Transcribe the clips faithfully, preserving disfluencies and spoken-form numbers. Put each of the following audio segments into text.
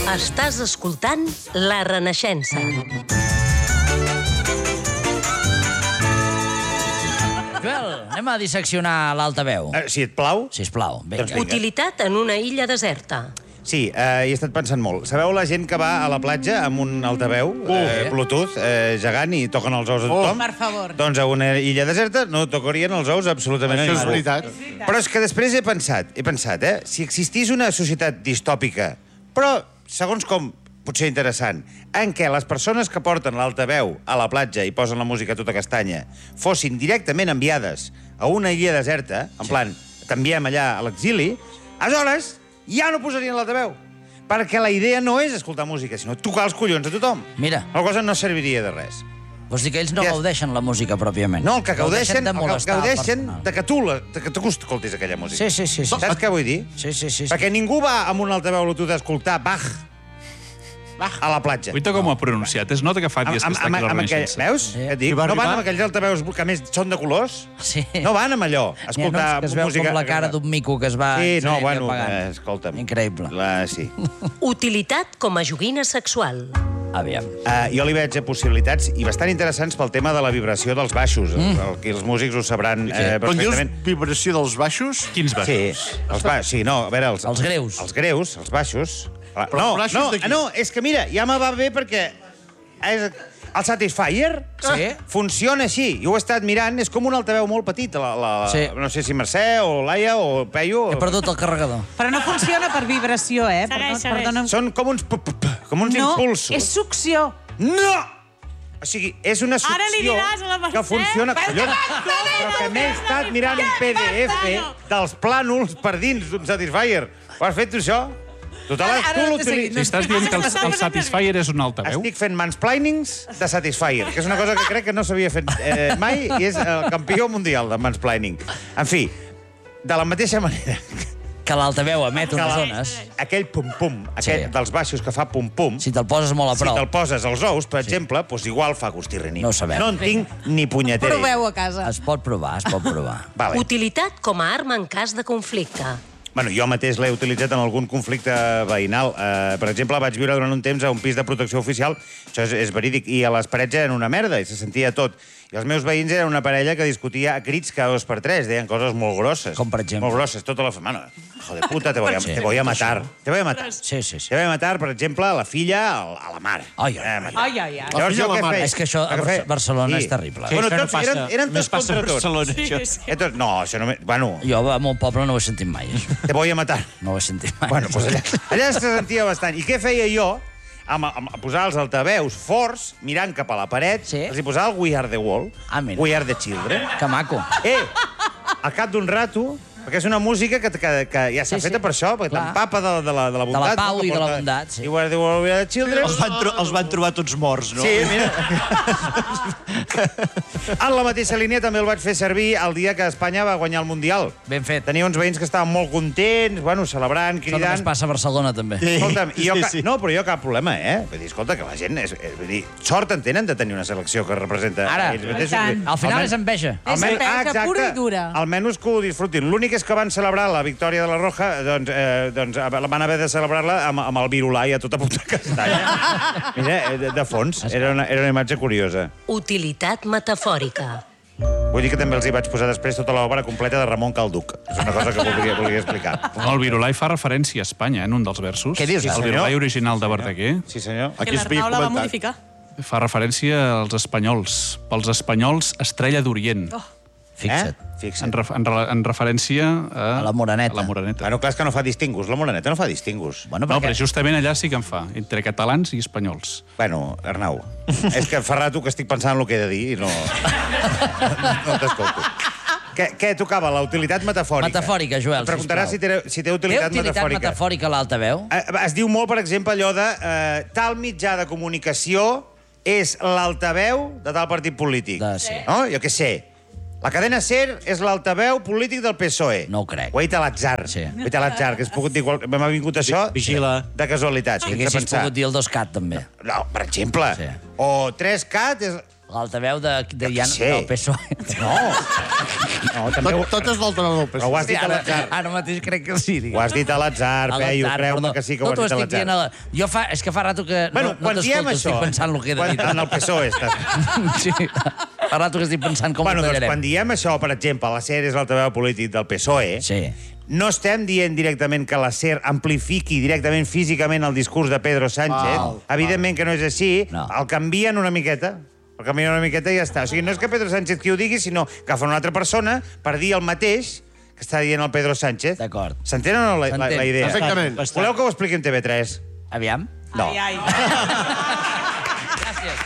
Estàs escoltant La Renaixença. Joel, anem a disseccionar l'altaveu. Eh, si et plau... Sisplau, vinga. Doncs vinga. Utilitat en una illa deserta. Sí, eh, hi he estat pensant molt. Sabeu la gent que va a la platja amb un altaveu, eh, Bluetooth, eh, gegant, i toquen els ous a tothom? Per favor. Doncs a una illa deserta no tocarien els ous absolutament a Això és ningú. veritat. Però és que després he pensat, he pensat, eh, si existís una societat distòpica, però, segons com, potser interessant, en què les persones que porten l'altaveu a la platja i posen la música a tota castanya fossin directament enviades a una illa deserta, en plan, t'enviem allà a l'exili, aleshores ja no posarien l'altaveu. Perquè la idea no és escoltar música, sinó tocar els collons a tothom. Mira. La cosa no serviria de res. Vols dir que ells no Ja- gaudeixen la música pròpiament? No, el que gaudeixen, de el que molestar gaudeixen personal. de que tu, la, de que tu escoltis aquella música. Sí, sí, sí, sí. Saps què vull dir? Sí, sí, sí. sí. Perquè ningú va amb un altaveu Bluetooth a escoltar Bach, Bach a la platja. Uita com ho ha pronunciat. Es nota que fa dies que està aquí la amb aquell, Renaixença. veus? Sí. Què et dic? I va No van arribar- amb aquells altaveus que més són de colors? Sí. No van amb allò, a N'hi ha escoltar uns que es veu música... com la cara d'un mico que es va... Sí, no, ensenyant i bueno, apagant. eh, escolta'm. Increïble. La, sí. Utilitat com a joguina sexual. Aviam. Uh, jo li veig eh, possibilitats i bastant interessants pel tema de la vibració dels baixos. Mm. El, que els músics ho sabran eh, Quan dius perfectament. vibració dels baixos... Quins Sí, baixos? els ba... sí, no, a veure... Els, Els greus. Els greus, els baixos... Però no, els baixos no, de qui? no, és que mira, ja me va bé perquè... És... El Satisfyer Sí. funciona així. Jo ho he estat mirant, és com un altaveu molt petit. La, la, Sí. No sé si Mercè o Laia o Peyu... He perdut el carregador. Però no funciona per vibració, eh? Segueix, Perdó, segueix. perdona'm. Són com uns, pu- pu- pu- com uns No, impulsos. és succió. No! O sigui, és una succió Ara li diràs a la Mercè. que funciona... Collons, però que m'he estat mirant un P D F dels plànols per dins d'un Satisfyer. Ho has fet, tu, això? Total, Ara- tu ara l'utilitzes... seguim. Si estàs dient que el, el Satisfyer és un altaveu? Estic fent mansplainings de Satisfyer, que és una cosa que crec que no s'havia fet eh, mai i és el campió mundial de mansplaining. En fi, de la mateixa manera Que l'altaveu emet que unes la, ones. aquell pum-pum, aquell Sí. dels baixos que fa pum-pum, Si te'l poses molt a si prop. te'l poses als ous, per exemple, doncs igual fa gustirrení. No ho sabem. No en tinc ni punyetera. Proveu a casa. Es pot provar, es pot provar. Vale. Utilitat com a arma en cas de conflicte. Bueno, jo mateix l'he utilitzat en algun conflicte veïnal. Uh, per exemple, vaig viure durant un temps a un pis de protecció oficial, això és, és verídic, i a les parets eren una merda, i se sentia tot. I els meus veïns eren una parella que discutia a crits cada dos per tres, deien coses molt grosses. Com, per exemple? Molt grosses, tota la... Mano, hijo de puta, te voy a, Sí. te voy a matar. Te voy a matar. Sí, sí, sí. Te voy a matar, per exemple, a la filla, a la mare. Ai, ai, Eh, ai. matar. Ai, ai, ai. Llavors, filla jo a la què mare. feia? És que això a Què Barce- feia? Barcelona és terrible. Sí, bueno, Això no tots, passa. eren, eren Només tots passa a contra tots. Barcelona, Sí, això. sí. Eh, tots, no, això no... Bueno, Jo a mon poble no ho he sentit mai, això. te voy a matar. No ho he sentit mai. Bueno, doncs allà, allà se sentia bastant. I què feia jo? Amb, amb, amb posar els altaveus forts, mirant cap a la paret, Sí. els hi posava el We Are the Wall, Ah, mira. We Are the Children. Que maco. Eh, al cap d'un rato, perquè és una música que, que, que ja s'ha Sí, feta sí. per això, perquè Clar. t'empapa de, de, la, de la De la bondat. pau no? Que i de la porta- bondat, sí. I We Are the Wall, We Are the Children. Els van, tro els van trobar tots morts, no? Sí, mira. En la mateixa línia també el vaig fer servir el dia que Espanya va guanyar el Mundial. Ben fet. Tenia uns veïns que estaven molt contents, bueno, celebrant, Això només cridant... passa a Barcelona, també. Sí. Escolta'm, i jo, Sí, ca... sí. no, però jo cap problema, eh? Vull dir, escolta, que la gent... És, és, vull dir, sort en tenen de tenir una selecció que representa... Ara, ells i mateixos. tant. Al final Almenys- és enveja. És almenys- enveja exacte. pura i dura. Almenys que ho disfrutin. L'únic és que van celebrar la victòria de la Roja, doncs, eh, doncs van haver de celebrar-la amb, amb el virulai a tota puta castanya. Mira, eh, de, de fons, era una, era una imatge curiosa. Utilitat metafòrica. Vull dir que també els hi vaig posar després tota l'obra completa de Ramon Calduc. És una cosa que volia, volia explicar. No, el virulai fa referència a Espanya, en un dels versos. Què dius, El senyor? virulai original de Verdaguer Sí, senyor. Que Aquí es veia l'Arnau la va comentat. modificar. fa referència als espanyols. Pels espanyols, Estrella d'Orient. Oh. Fixa't. Eh? Fixa't. En, ref en, re en referència a... A la Moreneta. A la Moreneta. Bueno, clar, és que no fa distingus. La Moreneta no fa distingus. Bueno, No, perquè... però justament allà sí que en fa, entre catalans i espanyols. Bueno, Arnau, és que fa rato que estic pensant en el que he de dir i no... no t'escolto. Què, què tocava? La utilitat metafòrica. Metafòrica, Joel, Em preguntaràs si sisplau. té, si té Té utilitat, utilitat metafòrica. metafòrica l'altaveu? Eh, es diu molt, per exemple, allò de eh, tal mitjà de comunicació és l'altaveu de tal partit polític. De- sí. No? Jo què sé. La cadena SER és l'altaveu polític del P S O E. No ho crec. Ho he dit a l'atzar. Sí. Ho he dit a l'atzar, que has pogut dir... qual- M'ha vingut això Vigila. de casualitat. Si sense haguessis pensar. pogut dir el dos cat, també. No, per exemple. Sí. O tres cat és... L'altaveu de, de, Jo què ja, sé. del P S O E. No. No, també ho... Tot, tot és l'alternador del P S O E. Però ho has dit a Ara, l'atzar. ara mateix crec que sí. Ho has dit a l'atzar, A Peyu, l'atzar, creu-me perdó. que sí que ho No has t'ho dit a estic dient l'atzar. a la... Jo fa... És que fa rato que Bueno, no, no quan diem t'escolto, això... estic pensant el que he de dir. Quan, en el P S O E estàs... Sí, fa rato que estic pensant com Bueno, ho doncs tallarem. quan diem això, per exemple, la SER és l'altaveu polític del P S O E, Sí. no estem dient directament que la SER amplifiqui directament físicament el discurs de Pedro Sánchez. Val, Evidentment que no és així. No. El canvien una miqueta. El canvien una miqueta i ja està. O sigui, no és que Pedro Sánchez qui ho digui, sinó que agafen una altra persona per dir el mateix que està dient el Pedro Sánchez. D'acord. S'entén o no la, la, la idea? Perfectament. Voleu que ho expliqui en T V tres? Aviam. No. Ai, ai. Gràcies.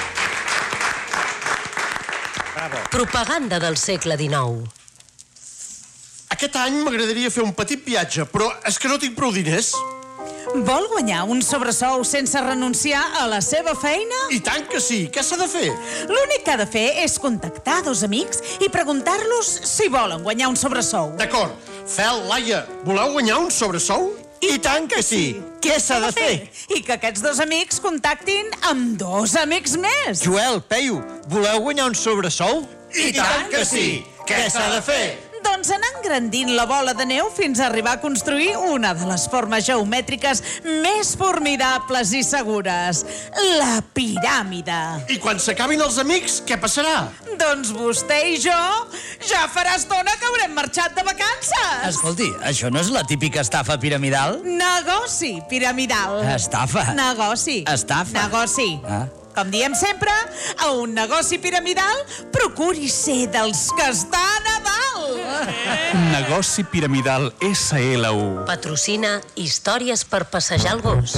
Bravo. Propaganda del segle dinou. Aquest any m'agradaria fer un petit viatge, però és que no tinc prou diners. Vol guanyar un sobresou sense renunciar a la seva feina? I tant que sí. Què s'ha de fer? L'únic que ha de fer és contactar dos amics i preguntar-los si volen guanyar un sobresou. D'acord. Fel, Laia, voleu guanyar un sobresou? I tant que sí. Què s'ha de fer? I que aquests dos amics contactin amb dos amics més. Joel, Peyu, voleu guanyar un sobresou? I tant que sí. Què s'ha de fer? Doncs anar engrandint la bola de neu fins a arribar a construir una de les formes geomètriques més formidables i segures, la piràmide. I quan s'acabin els amics, què passarà? Doncs vostè i jo ja farà estona que haurem marxat de vacances. Escolti, això no és la típica estafa piramidal? Negoci piramidal. Estafa. Negoci. Estafa. Negoci. Ah. Com diem sempre, a un negoci piramidal procuri ser dels que estan a dalt. Negoci piramidal S L U. Patrocina històries per passejar el gos.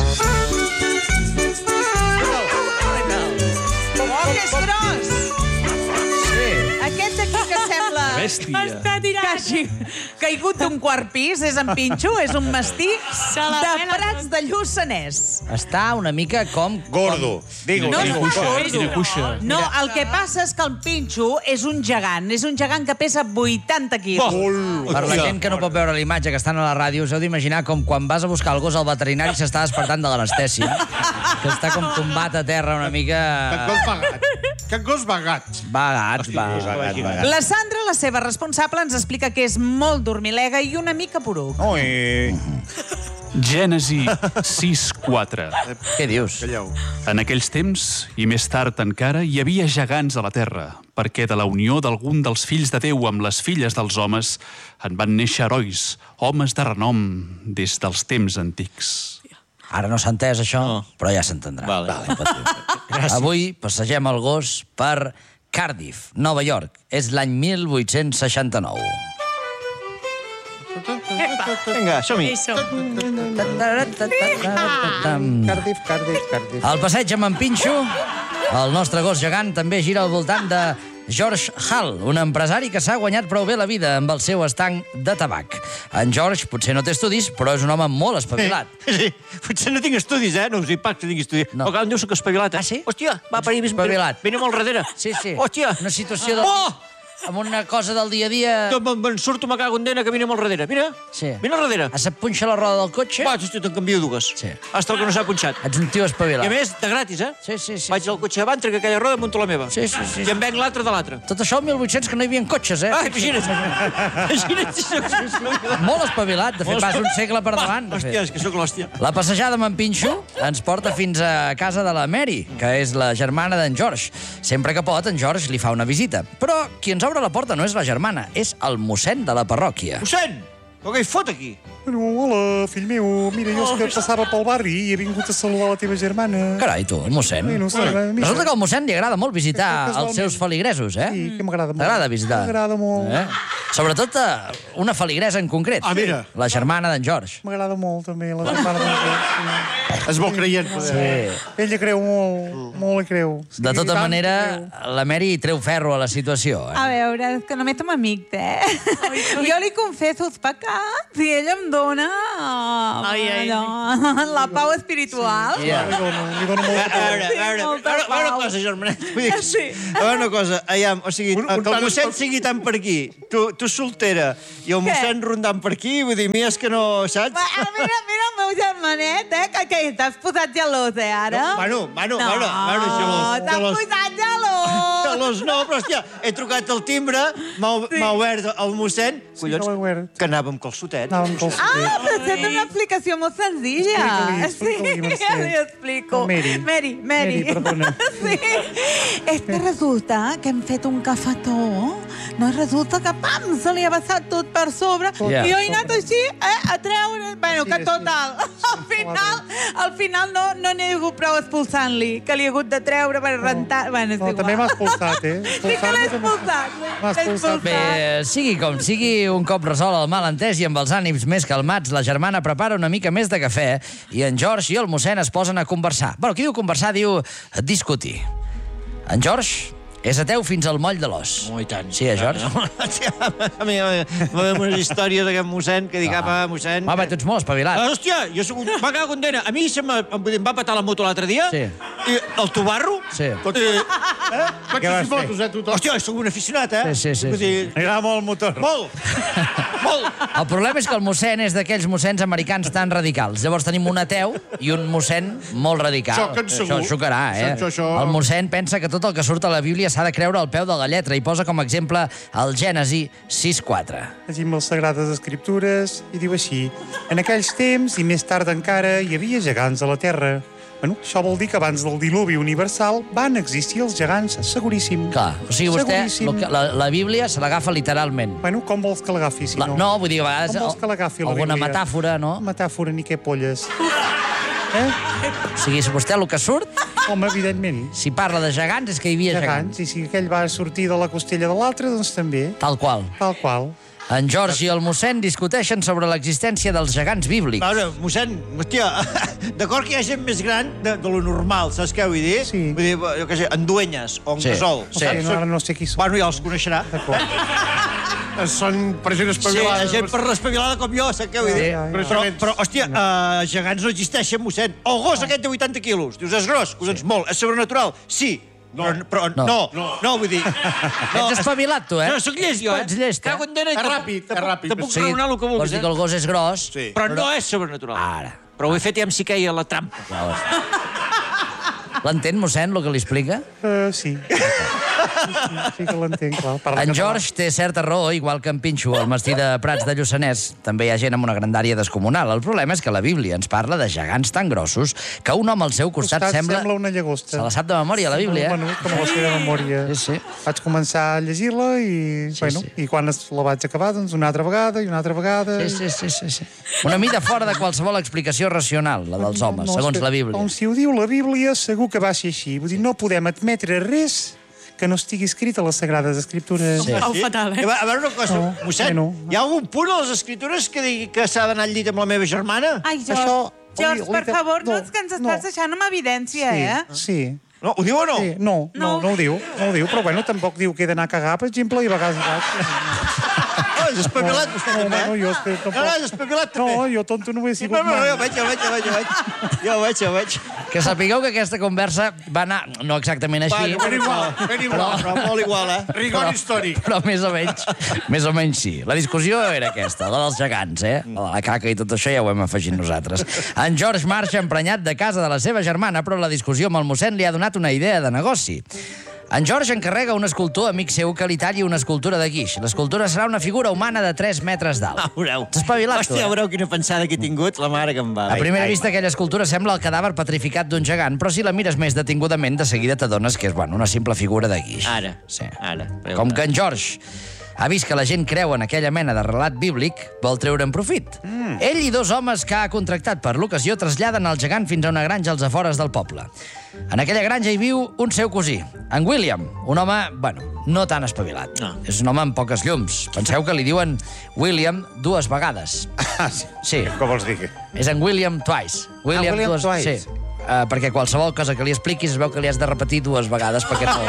Oh, que és gros! Sí. Aquest aquí que sembla... Bèstia. Que hagi caigut d'un quart pis, és en Pinxo, és un mastí de Prats de Lluçanès. Està una mica com... Gordo. Digue-ho, No, digue-ho. Cuixa, gordo. quina cuixa. No, el que passa és que el Pinxo és un gegant. És un gegant que pesa vuitanta quilos. Per la gent que no pot veure la imatge que estan a la ràdio, us heu d'imaginar com quan vas a buscar el gos al veterinari s'està despertant de l'anestèsia. Que està com tombat a terra una mica... Aquest gos vagat. Aquest gos vagat. Vagat, va. Vagat, vagat. La Sandra, la seva responsable, ens explica que és molt dormilega i una mica poruc. Ui. Gènesi sis quatre. Què dius? Calleu. En aquells temps, i més tard encara, hi havia gegants a la terra, perquè de la unió d'algun dels fills de Déu amb les filles dels homes en van néixer herois, homes de renom des dels temps antics. Ara no s'ha entès això, però ja s'entendrà. Vale. Avui passegem el gos per Cardiff, Nova York. És l'any mil vuit-cents seixanta-nou. Vinga, som-hi. Cardiff, Cardiff, Cardiff. Al passeig amb en Pinxo, el nostre gos gegant també gira al voltant de George Hall, un empresari que s'ha guanyat prou bé la vida amb el seu estanc de tabac. En George potser no té estudis, però és un home molt espavilat. Sí, potser no tinc estudis, eh? No us hi pas que tingui estudis. No. No. Però em diu que espavilat, eh? Ah, sí? Hòstia, va parir... Espavilat. Vine molt darrere. Sí, sí. Hòstia. Una situació de... Oh! Amb una cosa del dia a dia... Me'n me surto, me cago en dena, que vine molt darrere. Mira, Sí. vine al darrere. Ah, se't punxa la roda del cotxe? Va, hosti, te'n canvio dues. Sí. Hasta el que no s'ha punxat. Ets un tio I espavilat. a més, de gratis, eh? Sí, sí, sí. Vaig al cotxe davant, trec aquella roda, munto la meva. Sí, sí, sí. I em venc l'altra de l'altra. Tot això al mil vuit-cents, que no hi havia cotxes, eh? Ai, imagina't. Imagina't si soc espavilat. Molt espavilat, de fet, vas un segle per davant. de fet. Hòstia, és que sóc l'hòstia. La passejada amb en Pinxo ens porta fins a casa de la Mary, que és la germana d'en George. Sempre que pot, en George li fa una visita. Però qui ens obre la porta no és la germana, és el mossèn de la parròquia. Mossèn, què hi fot aquí? Bueno, hola, fill meu. Mira, jo és que passava pel barri i he vingut a saludar la teva germana. Carai, tu, el mossèn. Bueno, sí, mira. Resulta que al mossèn li agrada molt visitar Casualment. els seus feligresos, eh? Sí, que m'agrada molt. T'agrada visitar? M'agrada molt. Eh? Sobretot eh, una feligresa en concret. Ah, mira. La germana d'en George. M'agrada molt, també, la germana de... És molt creient. Sí. Ella creu molt, molt hi creu. Sí, De tota tant manera, creu. la Mary treu ferro a la situació. A Eh? veure, és que només som amics, eh? Jo li confesso els pecats i ella em dona Ai, ai. allò, la pau espiritual. Ja. Li dono, li dono molt A de pau. veure, a veure, a molta veure, a veure pau. una cosa, germanet. Vull dir, Sí. a veure una cosa, aviam, o sigui, Un- que un el tant mossèn es- sigui tan per aquí, tu, tu soltera, i el mossèn rondant per aquí, vull dir, mi és que no, saps? Va, ah, mira, mira el meu germanet, eh? Que, que t'has posat gelós, eh, ara? No, bueno, bueno, bueno, bueno, gelós, No, t'has gelós. posat gelós. doncs no, però, hòstia, he trucat al timbre, m'ha sí. obert el mossèn, collons, sí, que anava amb calçotet. Anava amb calçotet. Ah, però és una explicació molt senzilla. Explica-li, explica-li, sí, Mercè. ja li explico. Mary. Mary, Mary. Mary, perdona. Sí. És que resulta que hem fet un cafetó, no? Resulta que, pam, se li ha vessat tot per sobre, Yeah. i jo he anat així, eh, a treure... Bueno, Sí, que sí. total, al final, al final no no n'he hagut prou expulsant-li, que li he hagut de treure per rentar... Bueno, és No, igual. també m'ha expulsat, eh? Sí que l'he expulsat. M'ha L'he expulsat. Bé, sigui com sigui, un cop resolt el malentès i amb els ànims més calmats, la germana prepara una mica més de cafè i en George i el mossèn es posen a conversar. Bueno, qui diu conversar diu discutir. En George és ateu fins al moll de l'os. Oh, i tant. Sí, eh, George? A mi m'ha unes històries d'aquest mossèn que dic, apa, mossèn... Home, tu ets molt espavilat. Ah, hòstia, jo soc un... Va cago en dena. A mi se me... em va petar la moto l'altre dia. Sí. I el tobarro. Sí. Eh, eh? Cotxes i motos, eh, tothom. Hòstia, soc un aficionat, eh? Sí, sí, sí, Vull dir, M'agrada molt el motor. molt. Molt. El problema és que el mossèn és d'aquells mossèns americans tan radicals. Llavors tenim un ateu i un mossèn molt radical. Xoquen segur. Això xocarà, eh? Això, això. El mossèn pensa que tot el que surt a la Bíblia s'ha de creure al peu de la lletra i posa com a exemple el Gènesi sis quatre. Llegim les Sagrades Escriptures i diu així: en aquells temps, i més tard encara, hi havia gegants a la terra. Bueno, això vol dir que abans del diluvi universal van existir els gegants, seguríssim. Clar, o sigui, vostè Seguríssim. lo que, la, la Bíblia se l'agafa literalment. Bueno, com vols que l'agafi, si La, no? no, vull dir, a vegades... Com vols que l'agafi, la alguna Bíblia? metàfora, no? Metàfora, ni què polles. Eh? O sigui, si vostè el que surt, Home, evidentment. si parla de gegants, és que hi havia gegants. Gegants, i si aquell va sortir de la costella de l'altre, doncs també. Tal qual. Tal qual. En George i el mossèn discuteixen sobre l'existència dels gegants bíblics. A veure, mossèn, hòstia, d'acord que hi ha gent més gran de, de lo normal, saps què vull dir? Sí. Vull dir, jo què sé, en Duenyes o en Sí. Gasol. Sí. Sí, no, ara no sé qui són. Bueno, ja els coneixerà. D'acord. Són per gent Sí, espavilada. gent per espavilada com jo, saps què vull dir? Sí, ja, ja. Però, però, hòstia, uh, gegants no existeixen, mossèn. El gos aquest de vuitanta quilos. Dius, és gros? Collons, molt. És sobrenatural? Sí. No. Però, però No. no. no, no, vull dir... No, Ets espavilat, tu, eh? No, sóc llest, jo, eh? Ets llest, eh? Cago en dena i És te- ràpid, te és puc- ràpid. Te puc O sigui, raonar el que vols vulguis, dir que el eh? gos és gros? Sí. Però no és sobrenatural. Ara. Però ho he fet i em sí que hi ha la trampa. L'entén, mossèn, el que li explica? Uh, sí. sí. Sí que l'entenc, clar. Parla En català. George té certa raó, igual que en Pinxo, al mastí de Prats de Lluçanès. També hi ha gent amb una grandària descomunal. El problema és que la Bíblia ens parla de gegants tan grossos que un home al seu costat, Costat sembla... sembla una llagosta. Se la sap de memòria, la Bíblia, Bueno, eh? com la sé de memòria. Sí, sí. Vaig començar a llegir-la i, Sí, bueno, sí. i quan es- la vaig acabar, doncs una altra vegada i una altra vegada. Sí, sí, sí, sí, sí. Una mida fora de qualsevol explicació racional, la dels homes, segons és que, la Bíblia. Com si ho diu la Bíblia, segur que va ser així. Vull dir, no podem admetre res que no estigui escrit a les Sagrades Escriptures. Sí. Oh, fatal, eh? A veure, a veure una cosa, No, mossèn, bueno. hi ha algun punt a les escritures que digui que s'ha d'anar al llit amb la meva germana? Ai, George, Això- George, li- per li- favor, no, no, és que ens no. estàs deixant amb evidència, Sí, eh? sí. No, ho diu o no? Sí, no, no, No. no ho diu, no ho diu, però bueno, tampoc diu que he d'anar a cagar, per exemple, i a vegades vaig. Oh, és espavilat, vostè, No, també, no, eh? jo és que tampoc... No, no, és espavilat, també. No, jo tonto no ho he sigut No, no, no, mai. jo veig, jo veig, jo veig, jo veig. Jo veig, jo veig. Que sapigueu que aquesta conversa va anar, no exactament així, Ben igual, ben igual, però molt igual, eh? Rigor històric. però més o menys, més o menys sí. La discussió era aquesta, la dels gegants, eh? La de la caca i tot això ja ho hem afegit nosaltres. En George marxa emprenyat de casa de la seva germana, però la discussió amb el mossèn li ha donat una idea de negoci. En George encarrega un escultor amic seu que li talli una escultura de guix. L'escultura serà una figura humana de tres metres d'alt. Ah, veureu. T'has espavilat, tu, Hòstia, eh? veureu quina pensada que he tingut, la mare que em va. A primera vista, aquella escultura sembla el cadàver petrificat d'un gegant, però si la mires més detingudament, de seguida t'adones que és, bueno, una simple figura de guix. Ara, Sí. ara. Com que en George ha vist que la gent creu en aquella mena de relat bíblic, vol treure'n profit. Mm. Ell i dos homes que ha contractat per l'ocasió traslladen el gegant fins a una granja als afores del poble. En aquella granja hi viu un seu cosí, en William, un home, bueno, no tan espavilat. No. És un home amb poques llums. Penseu que li diuen William dues vegades. Ah, sí. Sí, Com vols dir? és en William twice. William, William dues... twice. Sí. Uh, perquè qualsevol cosa que li expliquis es veu que li has de repetir dues vegades perquè no,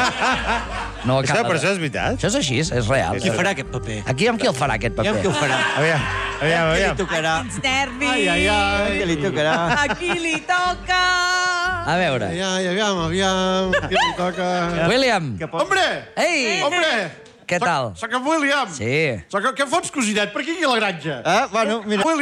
no Això, acaba. però de- això és veritat? Això és així, és real. Qui farà aquest paper? Aquí amb qui el farà, aquest Ja paper? amb qui ho farà? Aviam, aviam, Qui li aviam. tocarà? Quins nervis! Ai, ai, ai. Qui li tocarà? A qui li toca? A veure. Ai, ai, aviam, aviam. Qui li toca? William! Hombre! Ei! Hombre! Què tal? Soc en William. Sí. Soc, què fots, cosinet? Per aquí, aquí a la granja? Ah, bueno, mira.